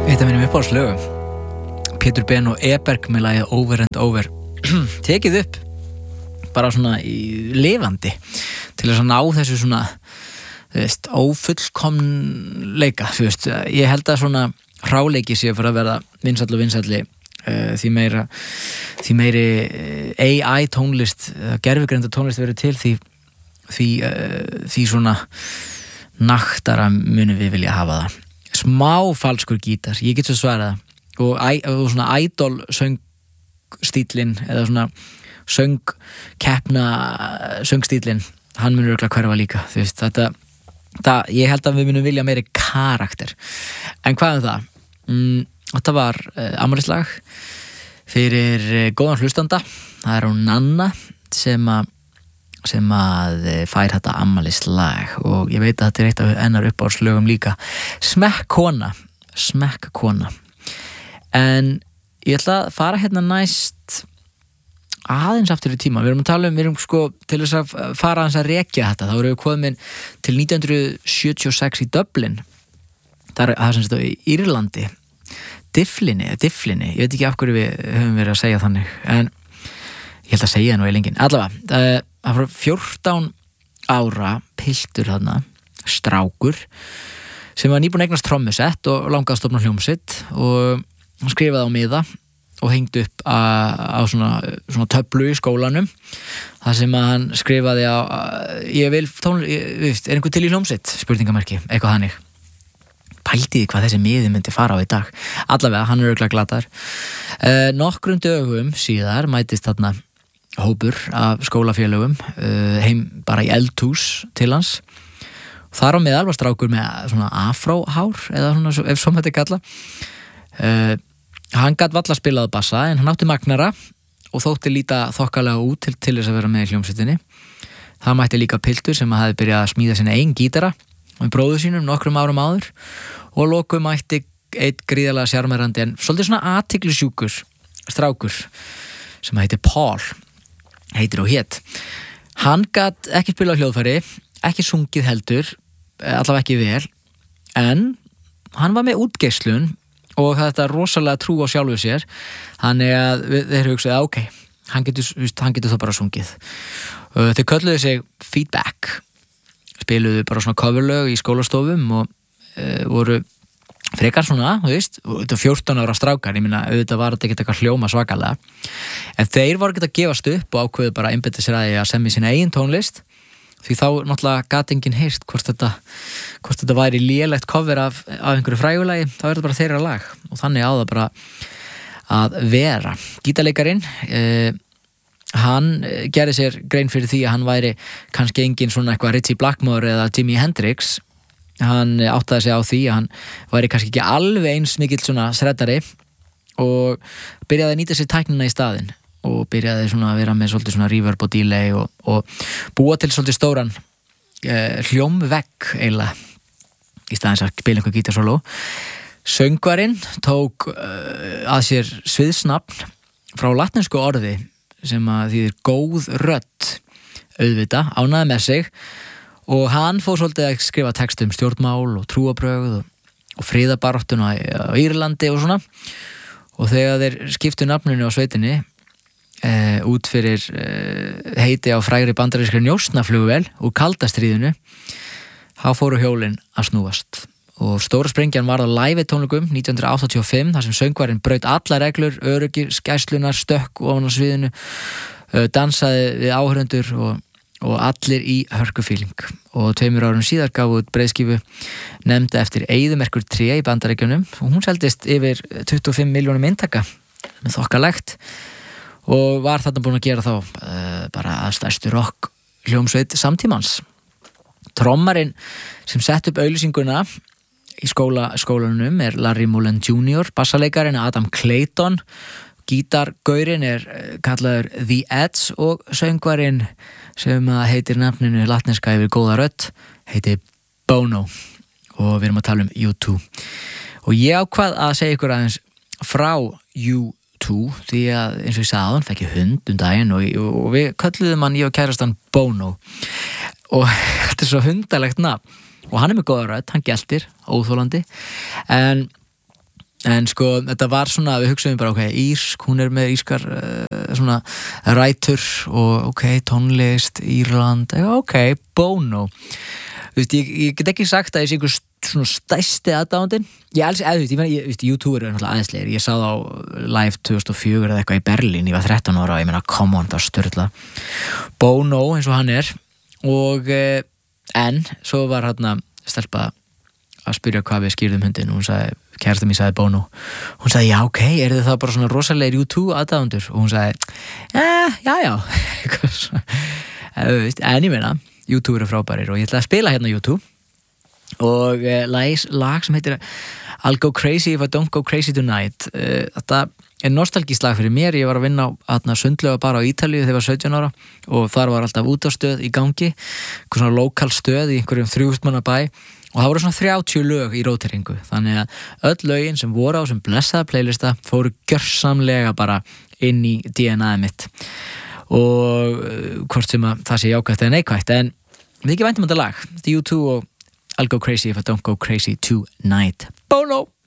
Eitt af mínum uppáhaldslögum, Pétur Ben og Eberg með lagið Over and Over tekið upp bara svona í lifandi til þess að ná þessu svona ófullkomleika, ég held að svona hráleiki sé fyrir að verða vinsæll og vinsælli því meiri AI tónlist, gervigreinda tónlist verið til því svona naktara munum við vilja hafa það. Smá falskur gítar, ég get svo svarað og svona idol söngstíllinn eða svona söngstíllinn, hann munur örugglega hverfa líka, þú veist, ég held að við munum vilja meiri karakter. En hvað það? Þetta var afmælislag fyrir góðan hlustanda, það er hún Nanna sem að fær þetta afmælislag og ég veit að þetta er eitt af hennar uppáhaldslögum líka. Smekkkona. En ég ætla að fara hérna næst aðeins aftur í tíma. Við erum sko til þess að fara aðeins að rekja þetta. Þá erum við komin til 1976 í Dublin. Það er sem sagt í Írlandi. Dyflinni, ég veit ekki af hverju við höfum verið að segja þannig, en ég held að segja það nú í lengin. Allavega, það var 14 ára piltur þarna, strákur, sem var nýbúinn að eignast trommusett og langaði að stofna hljómsveit og hann skrifaði á miða og hengdi upp á svona töflu í skólanum þar sem að hann skrifaði á ég vil er einhver til í hljómsveit? Spurningamerki, eitthvað hannig. Pældi hvað þessi miði myndi fara á í dag. Allavega, hann er örugglega glataður. Nokkrum dögum síðar mætist þarna hópur af skólafélögum heim bara í eldhús til hans. Þar á meðal var strákur með svona afróhár eða svona, ef svo mætti kalla. Hann gat varla spilað bassa en hann átti magnara og þótti líta þokkalega út til þess að vera með í hljómsveitinni. Það mætti líka piltur sem hafði byrjað að smíða sína eigin gítara með bróður sínum nokkrum árum áður og að lokum mætti einn gríðarlega sjarmerandi en svolítið svona athyglisjúkur strákur sem heitir Paul, heitir og hét. Hann gat ekki spilað hljóðfæri, ekki sungið heldur, allavega ekki vel, en hann var með útgeislun og þetta rosalega trú á sjálfu sér, þannig að þeir hugsaði, ok, hann getur þá bara sungið. Þeir kölluðu sig Feedback, spiluðu bara svona coverlög í skólastofum og voru frekar svona, þú veist, þetta 14 ára strákar, ég meina, auðvitað var þetta ekki eitthvað hljóma svakalega, en þeir voru ekki að gefast upp og ákveðu bara að einbeita sér að semja sína eigin tónlist, því þá náttúrulega gat enginn heyrt hvort þetta væri lélegt cover af einhverju frægulagi, þá er þetta bara þeirra lag og þannig á það bara að vera. Gítarleikarinn, hann gerði sér grein fyrir því að hann væri kannski engin svona eitthvað Ritchie Blackmore eða Jimi Hendrix. Hann áttaði sig á því að hann væri kannski ekki alveg eins mikill svona sreddari og byrjaði að nýta sér tæknina í staðinn og byrjaði svona að vera með svolítið svona reverb og delay og búa til svolítið stóran hljómvegg eiginlega í staðins að spila einhver gítarsóló. Söngvarinn tók að sér sviðsnafn frá latnesku orði sem að þýðir góð rödd, auðvitað, ánægði með sig og hann fór svolítið að skrifa texta stjórnmál og trúarbrögð og friðabaráttuna á Írlandi og svona og þegar þeir skiptu nafninu á sveitinni út fyrir heiti á frægri bandarískri njósnaflugvél úr kalda stríðinu þá fóru hjólin að snúast og stóra sprengjan var á live tónleikum 1985 þar sem söngvarinn braut allar reglur, öryggi, skæslunar, stökk ofan á sviðinu, dansaði við áhörundur og allir í hörkufíling og 2 árum síðar gaf út breiðskífu nefnda eftir Eyðimerkur 3 í Bandaríkjunum og hún seldist yfir 25 milljónum eintaka með þokkalegt og var þarna búin að gera þá bara að stærstu rock hljómsveit samtímans. Trommarinn sem sett upp auglýsinguna í skólanum er Larry Mullen Jr., bassaleikarin Adam Clayton, gítargaurinn er kallaður The Edge og söngvarinn sem heitir nafninu latneska yfir góða rödd heitir Bono og við erum að tala um U2 og ég ákvað að segja ykkur aðeins frá U2 því að eins og ég sagði áðan fekk ég hund daginn og við kölluðum hann, ég og kærastan Bono og þetta er svo hundalegt nafn og hann er með góða rödd, hann geltir óþolandi en En sko, þetta var svona, við hugsaðum bara, ok, írsk, hún með írskar svona rætur og ok, tónlist, Írland, ok, Bono. Þú veist, ég get ekki sagt að ég sé einhver svona stærsti aðdáandinn. Ég veist, YouTuber náttúrulega aðeinslegir. Ég sá þá live 2004 eða eitthvað í Berlín, ég var 13 ára og ég meina, come on, það var styrla. Bono, eins og hann og en, svo var hann stelpa að spyrja hvað við skýrðum hundin og hún sagði, kærastan mín sagði Bono, hún sagði, já, ok, eru þið það bara svona rosalegir U2 aðdáendur og hún sagði, já en ég meina U2 eru frábærir og ég ætla að spila hérna U2 og lag sem heitir I'll Go Crazy If I Don't Go Crazy Tonight. Þetta nostalgískt lag fyrir mér. Ég var að vinna á sundlauga bara á Ítalíu þegar ég var 17 ára og þar var alltaf útastöð í gangi, eitthvað svona lokal stöð í einhverjum 3000 manna bæ og það voru svona 30 lög í róteringu, þannig að öll lögin sem voru á sem blessaða playlista fóru gjörsamlega bara inn í DNA-ið mitt og hvort sem að það sé jákvætt eða neikvætt, en við ekki væntum þetta lag, þetta U2 og I'll Go Crazy If I Don't Go Crazy Tonight. Bono!